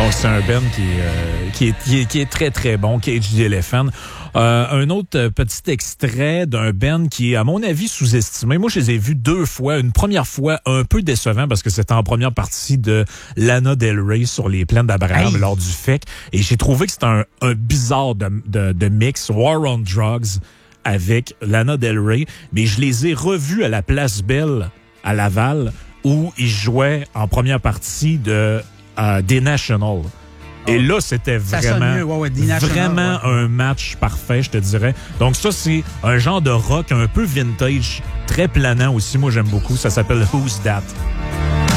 Bon, c'est un band qui est très, très bon, Cage the Elephant. Un autre petit extrait d'un band qui est, à mon avis, sous-estimé. Moi, je les ai vus 2 fois. Une première fois, un peu décevant parce que c'était en première partie de Lana Del Rey sur les plaines d'Abraham lors du FEC. Et j'ai trouvé que c'était un bizarre de mix. War on Drugs avec Lana Del Rey. Mais je les ai revus à la Place Belle à Laval où ils jouaient en première partie de des National. Et là, c'était vraiment un match parfait, je te dirais. Donc ça, c'est un genre de rock un peu vintage, très planant aussi. Moi, j'aime beaucoup. Ça s'appelle Who's That?